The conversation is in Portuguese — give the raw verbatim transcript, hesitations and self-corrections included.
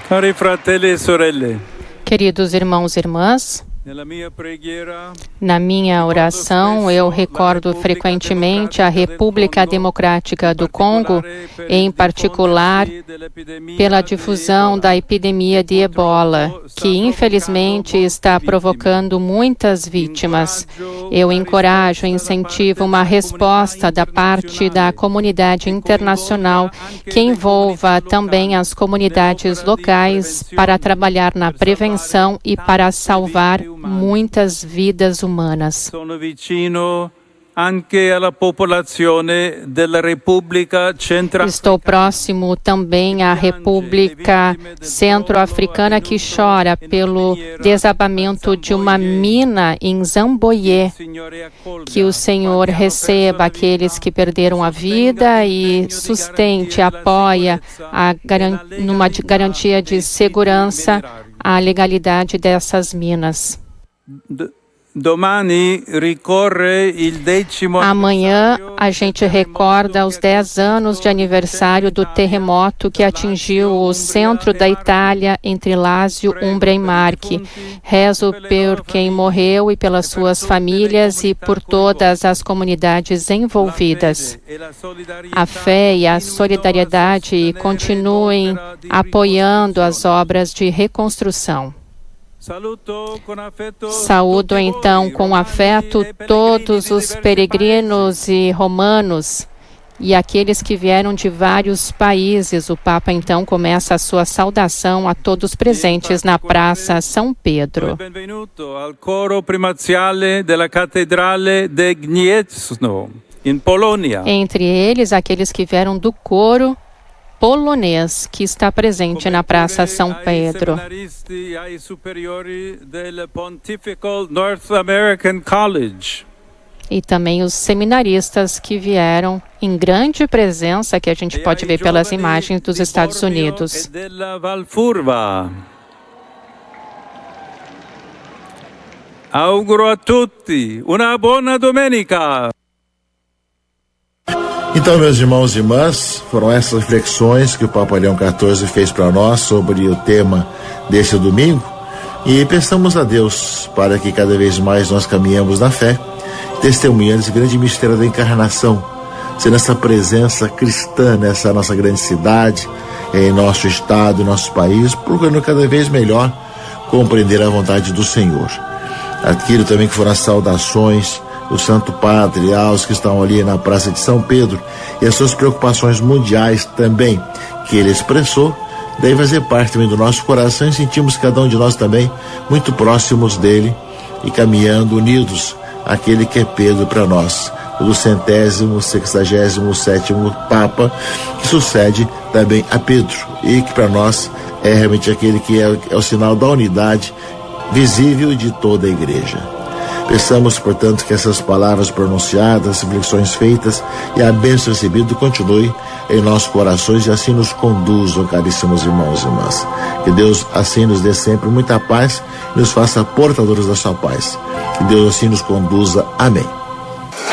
Cari fratelli e sorelle, Queridos irmãos e irmãs, na minha oração eu recordo frequentemente a República Democrática do Congo, em particular pela difusão da epidemia de Ebola, que infelizmente está provocando muitas vítimas. Eu encorajo e incentivo uma resposta da parte da comunidade internacional que envolva também as comunidades locais para trabalhar na prevenção e para salvar muitas vidas humanas. sono vicino anche alla popolazione della Repubblica Centrafricana. Estou próximo também à República Centro-Africana, que chora pelo desabamento de uma mina em Zamboye. Que o Senhor receba aqueles que perderam a vida e sustente, apoia a garan- numa de- garantia de segurança a legalidade dessas minas. D- Domani ricorre il decimo Amanhã a gente recorda os dez anos de aniversário do terremoto que atingiu o centro da Itália, entre Lazio, Umbria e Marche. Rezo por quem morreu e pelas suas famílias e por todas as comunidades envolvidas. A fé e a solidariedade continuem apoiando as obras de reconstrução. Saúdo então com afeto todos os peregrinos e romanos e aqueles que vieram de vários países. O Papa então começa a sua saudação a todos presentes na Praça São Pedro. Benvenuto al coro primaziale della Cattedrale de Gniezno, in Polônia. Entre eles, aqueles que vieram do coro polonês que está presente na Praça São Pedro. Seminaristi ai superiori del Pontifical North American College. E também os seminaristas que vieram em grande presença, que a gente pode ver pelas imagens dos Estados Unidos. E della Valfurva. Auguro a tutti una buona domenica. Então, meus irmãos e irmãs, foram essas reflexões que o Papa Leão quatorze fez para nós sobre o tema desse domingo, e peçamos a Deus para que cada vez mais nós caminhemos na fé, testemunhando esse grande mistério da encarnação, sendo essa presença cristã nessa nossa grande cidade, em nosso estado, em nosso país, procurando cada vez melhor compreender a vontade do Senhor. Aquilo também que foram as saudações do Santo Padre, aos que estão ali na Praça de São Pedro, e as suas preocupações mundiais também, que ele expressou, deve fazer parte também do nosso coração, e sentimos cada um de nós também muito próximos dele e caminhando unidos àquele que é Pedro para nós, o centésimo, sexagésimo sétimo Papa, que sucede também a Pedro, e que para nós é realmente aquele que é, é o sinal da unidade visível de toda a Igreja. Peçamos, portanto, que essas palavras pronunciadas, as reflexões feitas e a bênção recebida continue em nossos corações e assim nos conduzam, caríssimos irmãos e irmãs. Que Deus assim nos dê sempre muita paz e nos faça portadores da sua paz. Que Deus assim nos conduza. Amém.